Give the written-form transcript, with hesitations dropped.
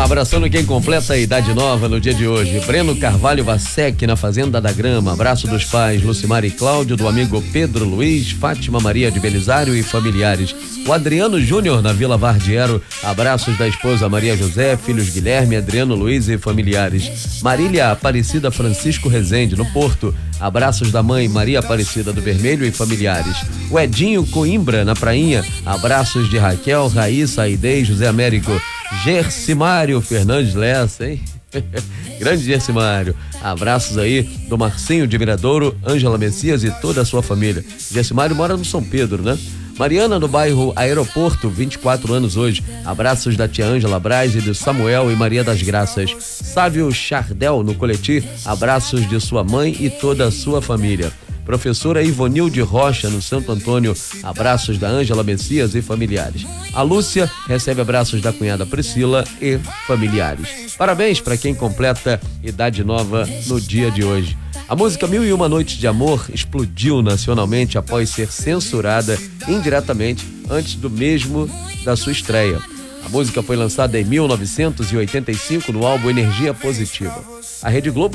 lá, abraçando quem completa a idade nova no dia de hoje. Breno Carvalho Vassec, na Fazenda da Grama. Abraço dos pais Lucimar e Cláudio, do amigo Pedro Luiz, Fátima Maria de Belisário e familiares. O Adriano Júnior, na Vila Vardiero. Abraços da esposa Maria José, filhos Guilherme, Adriano Luiz e familiares. Marília Aparecida Francisco Rezende, no Porto. Abraços da mãe Maria Aparecida do Vermelho e familiares. O Edinho Coimbra, na Prainha. Abraços de Raquel, Raíssa, Aidei, José Américo. Gersimário Fernandes Lessa, hein? Grande Gersimário. Abraços aí do Marcinho de Miradouro, Ângela Messias e toda a sua família. Gersimário mora no São Pedro, né? Mariana, no bairro Aeroporto, 24 anos hoje. Abraços da tia Ângela Braz e de Samuel e Maria das Graças. Sávio Chardel, no Coleti. Abraços de sua mãe e toda a sua família. Professora Ivonilde Rocha, no Santo Antônio. Abraços da Ângela Messias e familiares. A Lúcia recebe abraços da cunhada Priscila e familiares. Parabéns para quem completa idade nova no dia de hoje. A música 1001 Noites de Amor explodiu nacionalmente após ser censurada indiretamente antes da sua estreia. A música foi lançada em 1985 no álbum Energia Positiva. A Rede Globo